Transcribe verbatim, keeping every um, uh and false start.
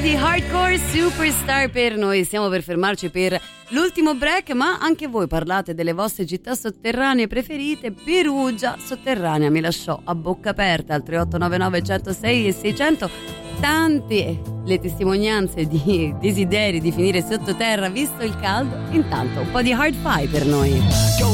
di Hardcore Superstar per noi. Stiamo per fermarci per l'ultimo break, ma anche voi parlate delle vostre città sotterranee preferite. Perugia sotterranea mi lasciò a bocca aperta al tre otto nove nove uno zero sei e seicento. Tante le testimonianze di desideri di finire sottoterra visto il caldo. Intanto un po' di Hard Five per noi. Go